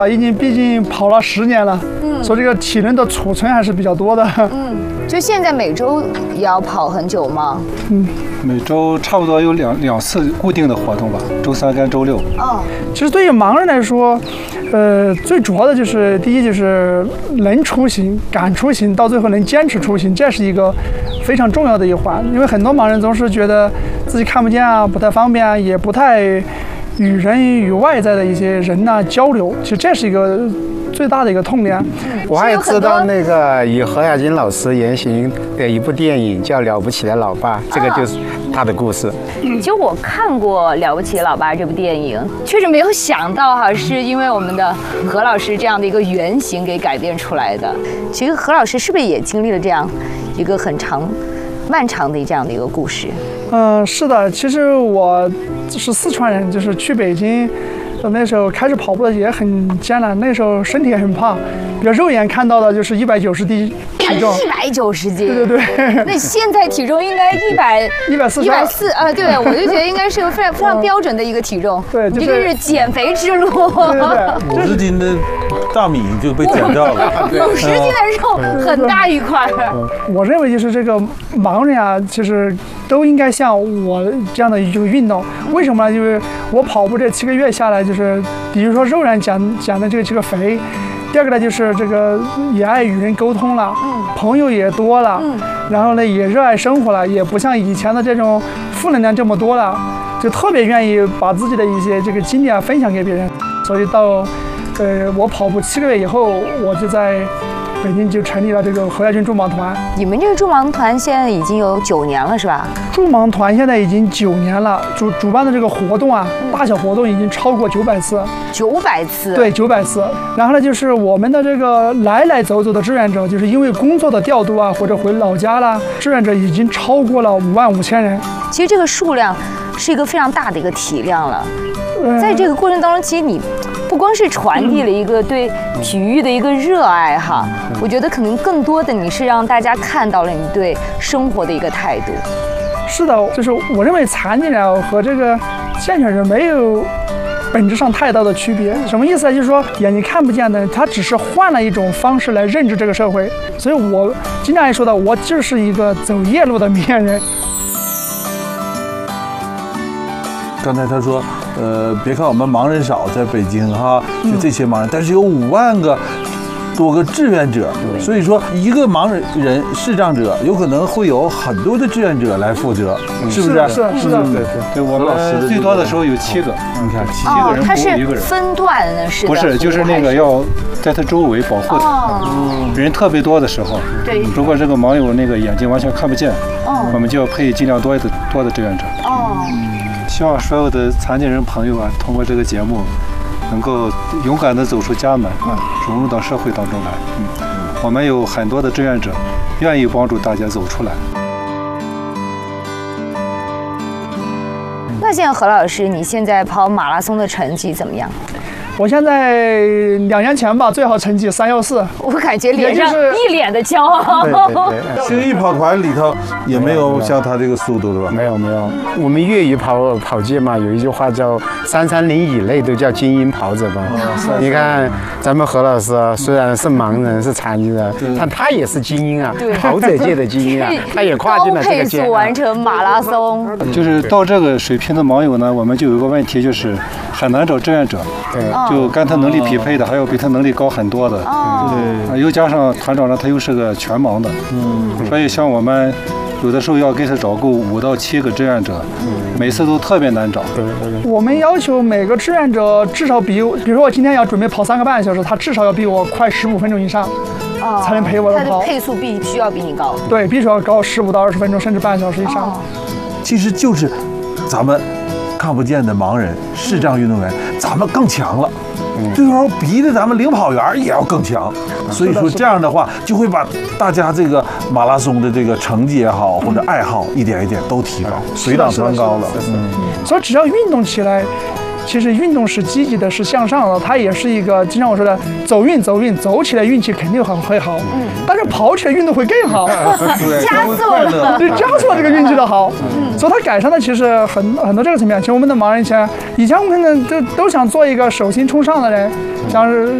已经毕竟跑了10年了，所以这个体能的储存还是比较多的。 就现在每周也要跑很久吗？ 每周差不多有两次固定的活动吧，周3跟周6。 其实对于盲人来说，最主要的就是第一就是能出行、敢出行，到最后能坚持出行，这是一个非常重要的一环。因为很多盲人总是觉得自己看不见啊，不太方便啊，也不太与人与外在的一些人呐交流，其实这是一个最大的一个痛点。 我还知道那个以何亚军老师原型的一部电影叫《了不起的老爸》，这个就是他的故事。 其实我看过《了不起的老爸》这部电影，确实没有想到哈，是因为我们的何老师这样的一个原型给改变出来的。其实何老师是不是也经历了这样一个很漫长的这样的一个故事？ 是的，其实我是四川人，就是去北京。那时候开始跑步的也很艰难，那时候身体也很胖，比如肉眼看到的就是190斤体重 ，190斤， 对对对。 那现在体重应该140啊，对，我就觉得应该是个非常标准的一个体重。 对， 你这个是减肥之路。 对，50斤的大米就被减掉了 ，50斤的肉很大一块。 我认为就是这个盲人啊，其实都应该像我这样的一个运动。为什么呢？就是我跑步这7个月下来，就是比如说肉眼讲的这个肥，第二个呢就是这个也爱与人沟通了，朋友也多了，然后呢也热爱生活了，也不像以前的这种负能量这么多了，就特别愿意把自己的一些这个经历啊分享给别人。所以到我跑步7个月以后，我就在北京就成立了这个何亚军助盲团。 你们这个助盲团现在已经有9年了，是吧？ 助盲团现在已经9年了，主办的这个活动啊，大小活动已经超过900次。 900次？对 ，900次。然后呢，就是我们的这个来走的志愿者，就是因为工作的调度啊，或者回老家啦，志愿者已经超过了55000人。 其实这个数量是一个非常大的一个体量了。在这个过程当中，其实你不光是传递了一个对体育的一个热爱哈，我觉得可能更多的你是让大家看到了你对生活的一个态度。 是的，就是我认为残疾人和这个健全人没有本质上太大的区别。什么意思呢？就是说眼睛看不见的，他只是换了一种方式来认知这个社会。所以我经常也说的，我就是一个走夜路的明眼人。 刚才他说，别看我们盲人少，在北京哈，就这些盲人，但是有5万多个志愿者，所以说一个盲人视障者有可能会有很多的志愿者来负责，是不是？ 是的。 对，我们最多的时候有7个，你看7个人他是 1个人。 分段的，是的。 不是，就是那个要在他周围保护他。人特别多的时候， 对， 如果这个盲友那个眼睛完全看不见，我们就要配尽量多的志愿者。希望所有的残疾人朋友啊，通过这个节目，能够勇敢地走出家门啊，融入到社会当中来。我们有很多的志愿者，愿意帮助大家走出来。 那现在何老师，你现在跑马拉松的成绩怎么样？ 我现在2年前吧，最好成绩314。 我感觉脸上一脸的骄傲。 青艺跑团里头也没有像他这个速度的吧？ 没有，我们业余跑界嘛，有一句话叫330以内都叫精英跑者吧。你看咱们何老师啊，虽然是盲人是残疾人，但他也是精英啊，跑者界的精英啊，他也跨进了这个界。 高配速完成马拉松。 就是到这个水平的盲友呢，我们就有一个问题，就是很难找志愿者。 对。 就跟他能力匹配的，还有比他能力高很多的。对，又加上团长呢，他又是个全盲的。所以像我们有的时候要给他找够5到7个志愿者，每次都特别难找。 我们要求每个志愿者至少比如说我今天要准备跑3个半小时，他至少要比我快15分钟以上，才能陪我跑。 他的配速必须要比你高。 对，必须要高15到20分钟，甚至半小时以上。 其实就是咱们看不见的盲人视障运动员，咱们更强了。最后逼着咱们领跑员也要更强，所以说这样的话就会把大家这个马拉松的这个成绩也好或者爱好一点一点都提高，水涨船高了。 所以只要运动起来， 其实运动是积极的，是向上的，它也是一个经常我说的走运，走起来运气肯定会好。但是跑起来运动会更好， 加速了， 对，加速了这个运气的好。所以它改善的其实很多这个层面。其实我们的盲人以前我们可能都想做一个手心冲上的人，像是